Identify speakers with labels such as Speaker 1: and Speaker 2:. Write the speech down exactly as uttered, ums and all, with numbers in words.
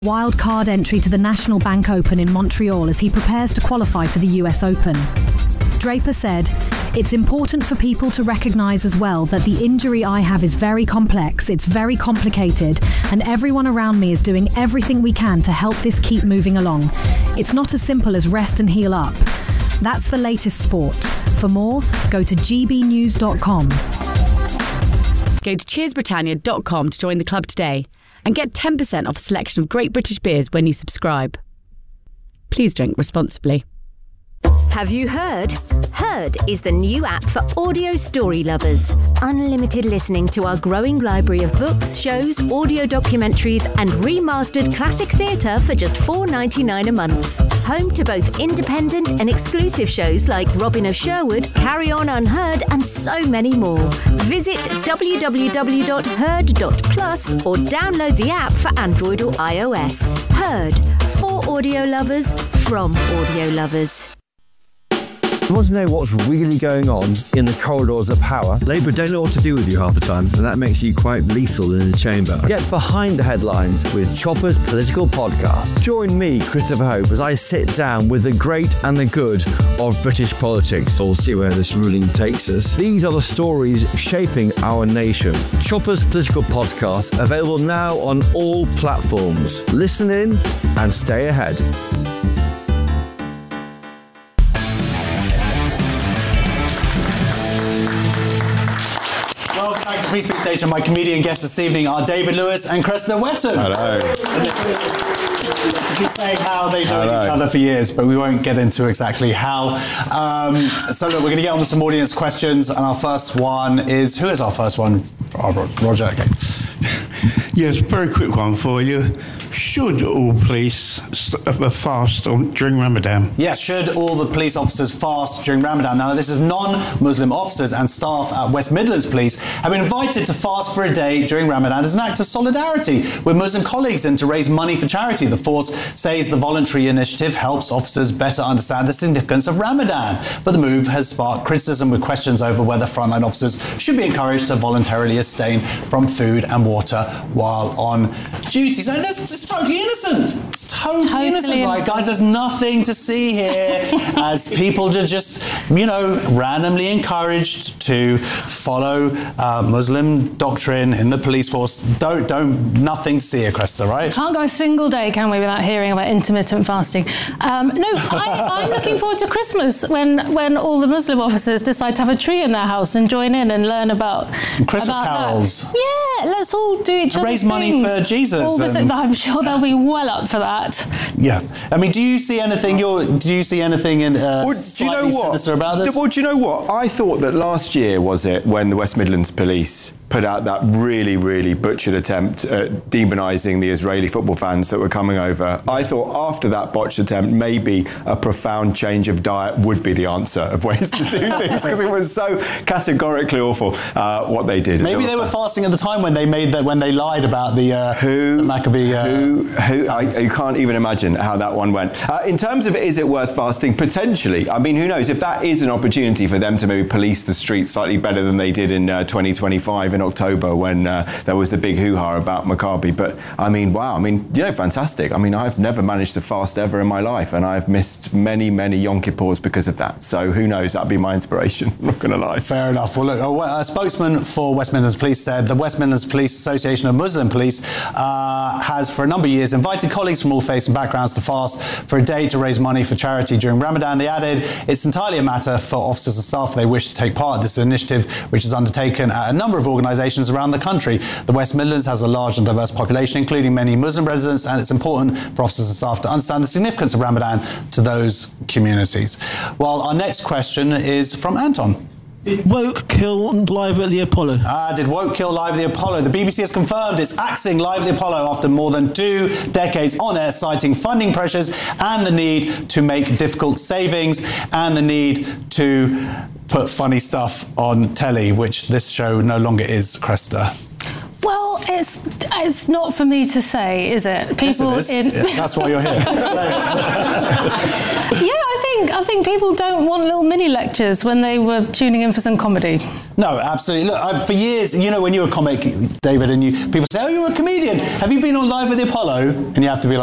Speaker 1: Wild card entry to the National Bank Open in Montreal as he prepares to qualify for the U S Open. Draper said, "It's important for people to recognise as well that the injury I have is very complex, it's very complicated, and everyone around me is doing everything we can to help this keep moving along. It's not as simple as rest and heal up." That's the latest sport. For more, go to g b news dot com.
Speaker 2: Go to cheers britannia dot com to join the club today and get ten percent off a selection of great British beers when you subscribe. Please drink responsibly.
Speaker 3: Have you heard? Heard is the new app for audio story lovers. Unlimited listening to our growing library of books, shows, audio documentaries and remastered classic theatre for just four dollars ninety-nine a month. Home to both independent and exclusive shows like Robin of Sherwood, Carry On Unheard and so many more. Visit w w w dot heard dot plus or download the app for Android or iOS. Heard. For audio lovers, from audio lovers.
Speaker 4: You want to know what's really going on in the corridors of power?
Speaker 5: Labour don't know what to do with you half the time, and that makes you quite lethal in the chamber.
Speaker 4: Get behind the headlines with Chopper's Political Podcast. Join me, Christopher Hope, as I sit down with the great and the good of British politics.
Speaker 5: We'll see where this ruling takes us.
Speaker 4: These are the stories shaping our nation. Chopper's Political Podcast, available now on all platforms. Listen in and stay ahead.
Speaker 6: Welcome back to Free Speech Station. My comedian guests this evening are David Lewis and Cressida Wetton.
Speaker 5: Hello.
Speaker 6: Just saying how they've known each other for years, but we won't get into exactly how. Um, so look, we're going to get on with some audience questions, and our first one is, who is our first one? Oh, Roger, okay.
Speaker 7: Yes, very quick one for you. Should all police fast during Ramadan?
Speaker 6: Yes, should all the police officers fast during Ramadan? Now, this is non-Muslim officers and staff at West Midlands Police have been invited to fast for a day during Ramadan as an act of solidarity with Muslim colleagues and to raise money for charity. The force says the voluntary initiative helps officers better understand the significance of Ramadan. But the move has sparked criticism with questions over whether frontline officers should be encouraged to voluntarily abstain from food and water while on duty. So that's just totally innocent. It's totally, totally innocent, innocent, right, guys? There's nothing to see here as people are just, you know, randomly encouraged to follow uh, Muslim doctrine in the police force. Don't, don't, nothing to see here, Cressida, right?
Speaker 8: Can't go a single day, can we, without hearing about intermittent fasting. Um, no, I, I'm looking forward to Christmas when when all the Muslim officers decide to have a tree in their house and join in and learn about
Speaker 6: Christmas
Speaker 8: about
Speaker 6: carols.
Speaker 8: That. Yeah, let's all do each other's
Speaker 6: raise money
Speaker 8: things.
Speaker 6: for Jesus.
Speaker 8: And... I'm sure they'll be well up for that.
Speaker 6: Yeah, I mean, do you see anything? You're, do you see anything in uh,
Speaker 9: well, do you know what?
Speaker 6: sinister about this?
Speaker 9: Well, do you know what? I thought that last year was it when the West Midlands Police put out that really, really butchered attempt at demonising the Israeli football fans that were coming over. I thought after that botched attempt, maybe a profound change of diet would be the answer of ways to do things, because it was so categorically awful uh, what they did.
Speaker 6: Maybe they were fasting at the time when they made that, when they lied about the uh,
Speaker 9: who
Speaker 6: the Maccabee. Uh,
Speaker 9: who? Who? I, you can't even imagine how that one went. Uh, in terms of is it worth fasting? Potentially. I mean, who knows? If that is an opportunity for them to maybe police the streets slightly better than they did in uh, twenty twenty-five in October when uh, there was the big hoo-ha about Maccabi. But I mean, wow, I mean, you know, fantastic. I mean, I've never managed to fast ever in my life, and I've missed many, many Yom Kippurs because of that. So who knows? That'd be my inspiration. I'm not going to lie.
Speaker 6: Fair enough. Well, look, a spokesman for West Midlands Police said the West Midlands Police Association of Muslim Police uh, has for a number of years invited colleagues from all faiths and backgrounds to fast for a day to raise money for charity during Ramadan. They added, it's entirely a matter for officers and staff if they wish to take part in this initiative, which is undertaken at a number of organisations around the country. The West Midlands has a large and diverse population, including many Muslim residents, and it's important for officers and staff to understand the significance of Ramadan to those communities. Well, our next question is from Anton.
Speaker 10: Did Woke kill live at the Apollo?
Speaker 6: Ah, did Woke kill live at the Apollo? The B B C has confirmed it's axing live at the Apollo after more than two decades on air, citing funding pressures and the need to make difficult savings and the need to put funny stuff on telly, which this show no longer is, Cressida.
Speaker 8: Well, it's it's not for me to say, is it? People
Speaker 6: yes, it is.
Speaker 8: in
Speaker 6: Yeah, that's why you're here.
Speaker 8: Yeah, I think think I think people don't want little mini lectures when they were tuning in for some comedy.
Speaker 6: No, absolutely. Look, I, for years, you know, when you're a comic, David, and you people say, "Oh, you're a comedian. Have you been on Live at the Apollo?" And you have to be like,